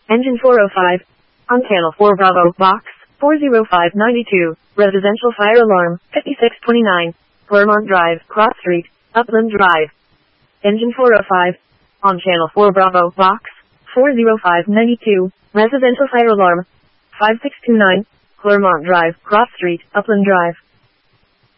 Engine 405. On Channel 4 Bravo, Box 40592. Residential fire alarm, 5629. Claremont Drive, Cross Street, Upland Drive. Engine 405. On Channel 4 Bravo, Box 40592. Residential fire alarm, 5629. Claremont Drive, Cross Street, Upland Drive.